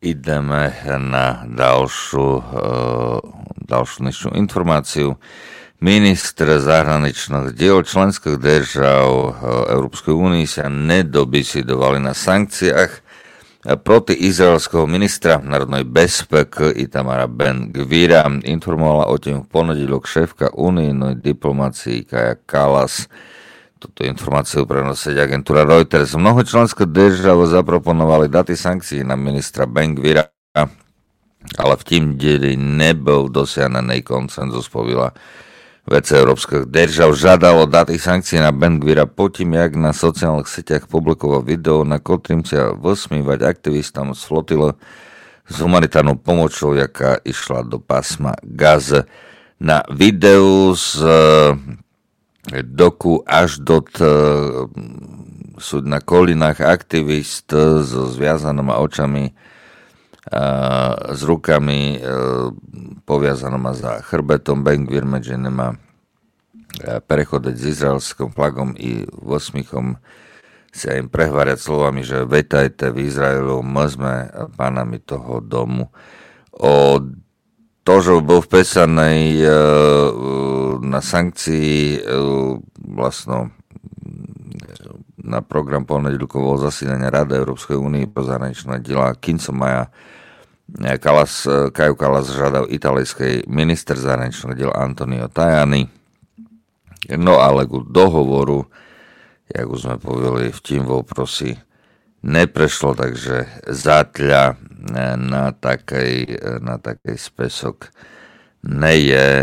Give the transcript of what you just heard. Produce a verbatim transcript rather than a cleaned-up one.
ideme na ďalšiu, ďalšiu dnešnú informáciu. Ministr zahraničných diel členských držav Európskej únie sa nedobisidovali na sankciách proti izraelského ministra národnej bezpeky Itamara Ben-Gvira. Informovala o tým v ponedeľok šéfka unijnej diplomácii Kaja Kallas. Túto informáciu prenosí agentúra Reuters. Mnoho členské držav zaproponovali daty sankcií na ministra Ben-Gvira, ale v tým dieli nebol dosiahnený konsenzus, povedala vece európskych držav. Žadalo daty sankcií na Ben-Gvira potím, jak na sociálnych sieťach publikoval video, na ktorým sa vysmívať aktivistom z flotile s humanitárnou pomocou, jaká išla do pásma Gaze. Na videu z doku až dot sú na kolinách aktivist so zviazanými očami a s rukami poviazanými za chrbtom. Ben-Gvir medzi nema prechodať s izraelským flagom i osmichom sa im prehváriať slovami, že vetajte v Izraelu, my sme pánami toho domu. O to, že bol vpísaný na sankcii vlastno na program ponedeľkového zasedania Rady Európskej únie pro zahraničné diela Kincom maja Kallas, Kaju Kallas žiadal italský minister zahraničných diel Antonio Tajani. No ale ku dohovoru, jak už sme povedali, v tým voprosi neprešlo, takže zátľa na takej, na takej spesok nie je.